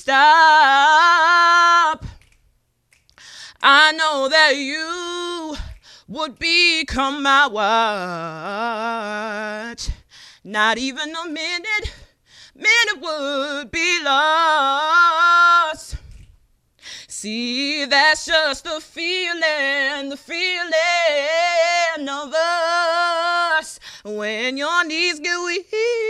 stop. I know that you would become my watch. Not even a minute would be lost. See, that's just the feeling of us when your knees get weak.